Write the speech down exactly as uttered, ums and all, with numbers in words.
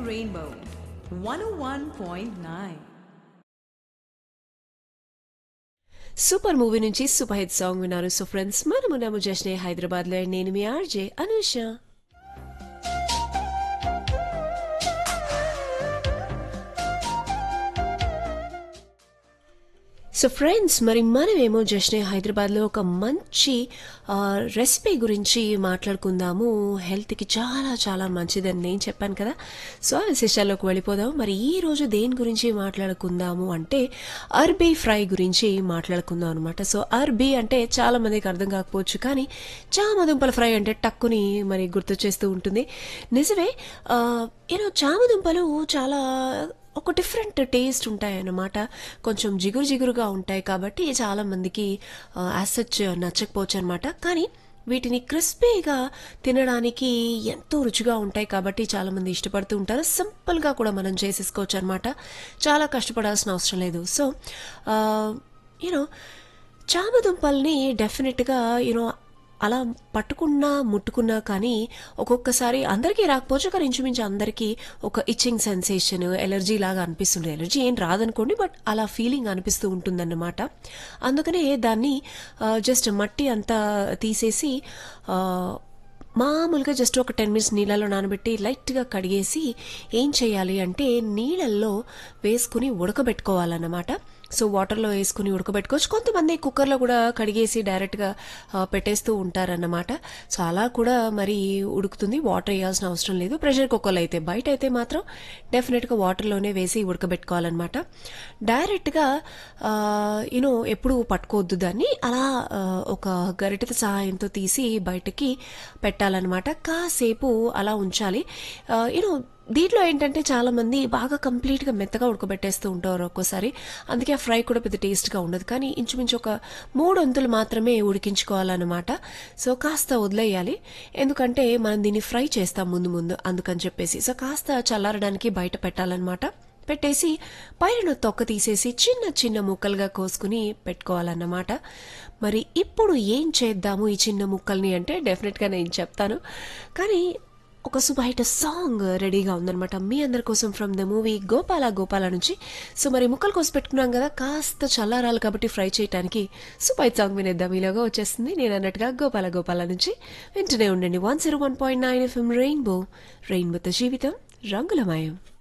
Rainbow one oh one point nine. Super movie నుంచి super hit song విన్నారు. So friends, మనమున్నాము జస్నే Hyderabad లో. నేను మీ RJ Anusha. So friends, మరి మనమేమో జస్నే హైదరాబాద్లో ఒక మంచి రెసిపీ గురించి మాట్లాడుకుందాము. హెల్త్కి చాలా చాలా మంచిదని నేను చెప్పాను కదా. సో ఆ విశేషాల్లోకి వెళ్ళిపోదాం. మరి ఈ రోజు దేని గురించి మాట్లాడుకుందాము అంటే అర్బీ ఫ్రై గురించి మాట్లాడుకుందాం అనమాట. సో అర్బీ అంటే చాలా మందికి అర్థం కాకపోవచ్చు, కానీ చామదుంపల ఫ్రై అంటే టక్కుని మరి గుర్తు చేస్తూ ఉంటుంది. నిజమే, యూనో చామదుంపలు చాలా ఒక డిఫరెంట్ టేస్ట్ ఉంటాయి అన్నమాట. కొంచెం జిగురు జిగురుగా ఉంటాయి కాబట్టి చాలా మందికి యాజ్ సచ్ నచ్చకపోవచ్చు అనమాట. కానీ వీటిని క్రిస్పీగా తినడానికి ఎంతో రుచిగా ఉంటాయి కాబట్టి చాలా మంది ఇష్టపడుతూ ఉంటారు. సింపుల్గా కూడా మనం చేసేసుకోవచ్చు అనమాట, చాలా కష్టపడాల్సిన అవసరం లేదు. సో యూనో చామదుంపల్ని డెఫినెట్గా యూనో అలా పట్టుకున్నా ముట్టుకున్నా కానీ ఒక్కొక్కసారి అందరికీ రాకపోవచ్చు, కానీ ఇంచుమించు అందరికీ ఒక ఇచ్చింగ్ సెన్సేషన్, ఎలర్జీ లాగా అనిపిస్తుంది. ఎలర్జీ ఏం రాదనుకోండి, బట్ అలా ఫీలింగ్ అనిపిస్తూ ఉంటుందన్నమాట. అందుకనే దాన్ని జస్ట్ మట్టి అంతా తీసేసి మామూలుగా జస్ట్ ఒక టెన్ మినిట్స్ నీళ్ళలో నానబెట్టి లైట్గా కడిగేసి ఏం చేయాలి అంటే నీళ్ళల్లో వేసుకుని ఉడకబెట్టుకోవాలన్నమాట. సో వాటర్లో వేసుకుని ఉడకబెట్టుకోవచ్చు. కొంతమంది కుక్కర్లో కూడా కడిగేసి డైరెక్ట్గా పెట్టేస్తూ ఉంటారన్నమాట. సో అలా కూడా మరి ఉడుకుతుంది, వాటర్ వేయాల్సిన అవసరం లేదు. ప్రెషర్ కుక్కర్లో అయితే, బయట అయితే మాత్రం డెఫినెట్గా వాటర్లోనే వేసి ఉడకబెట్టుకోవాలన్నమాట. డైరెక్ట్గా యూనో ఎప్పుడు పట్టుకోవద్దు దాన్ని, అలా ఒక గరిటె సహాయంతో తీసి బయటకి పెట్టాలన్నమాట. కాసేపు అలా ఉంచాలి. యూనో దీంట్లో ఏంటంటే చాలా మంది బాగా కంప్లీట్గా మెత్తగా ఉడకబెట్టేస్తూ ఉంటారు ఒక్కోసారి, అందుకే ఆ ఫ్రై కూడా పెద్ద టేస్ట్గా ఉండదు. కానీ ఇంచుమించు ఒక మూడు వంతులు మాత్రమే ఉడికించుకోవాలన్నమాట. సో కాస్త వదిలేయాలి, ఎందుకంటే మనం దీన్ని ఫ్రై చేస్తాం ముందు ముందు అందుకని చెప్పేసి. సో కాస్త చల్లారడానికి బయట పెట్టాలన్నమాట. పెట్టేసి పైన తొక్క తీసేసి చిన్న చిన్న ముక్కలుగా కోసుకుని పెట్టుకోవాలన్నమాట. మరి ఇప్పుడు ఏం చేద్దాము ఈ చిన్న ముక్కల్ని అంటే డెఫినెట్గా నేను చెప్తాను, కానీ ఒక సూపర్ హిట్ సాంగ్ రెడీగా ఉందనమాట మీ అందరి కోసం from the movie Gopala Gopala నుంచి. సో మరి ముక్కలు కోసి పెట్టుకున్నాం కదా, కాస్త చల్లారాలి కాబట్టి ఫ్రై చేయడానికి సూపర్ హిట్ సాంగ్ వినేద్దాం. ఇలాగా వచ్చేస్తుంది నేను అన్నట్టుగా గోపాల గోపాల నుంచి. వింటూనే ఉండండి one zero one point nine FM rainbow. రెయిన్బోతో జీవితం రంగులమయం.